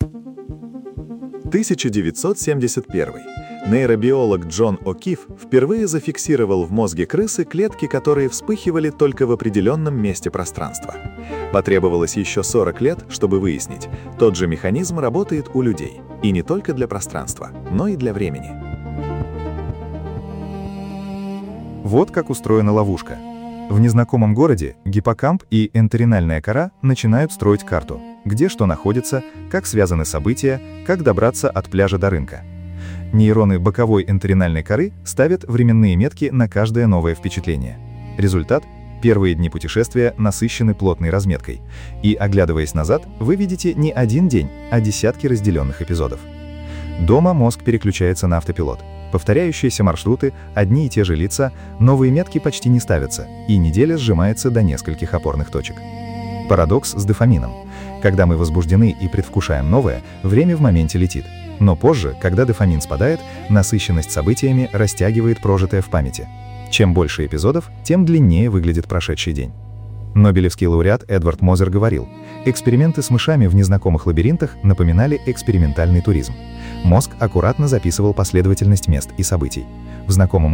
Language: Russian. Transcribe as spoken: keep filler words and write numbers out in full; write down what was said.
тысяча девятьсот семьдесят первый. Нейробиолог Джон О'Кифф впервые зафиксировал в мозге крысы клетки, которые вспыхивали только в определенном месте пространства. Потребовалось еще сорок лет, чтобы выяснить, тот же механизм работает у людей. И не только для пространства, но и для времени. Вот как устроена ловушка. В незнакомом городе гиппокамп и энторинальная кора начинают строить карту, где что находится, как связаны события, как добраться от пляжа до рынка. Нейроны боковой энторинальной коры ставят временные метки на каждое новое впечатление. Результат — первые дни путешествия насыщены плотной разметкой. И, оглядываясь назад, вы видите не один день, а десятки разделенных эпизодов. Дома мозг переключается на автопилот. Повторяющиеся маршруты, одни и те же лица, новые метки почти не ставятся, и неделя сжимается до нескольких опорных точек. Парадокс с дофамином. Когда мы возбуждены и предвкушаем новое, время в моменте летит. Но позже, когда дофамин спадает, насыщенность событиями растягивает прожитое в памяти. Чем больше эпизодов, тем длиннее выглядит прошедший день. Нобелевский лауреат Эдвард Мозер говорил, эксперименты с мышами в незнакомых лабиринтах напоминали экспериментальный туризм. Мозг аккуратно записывал последовательность мест и событий. В знакомом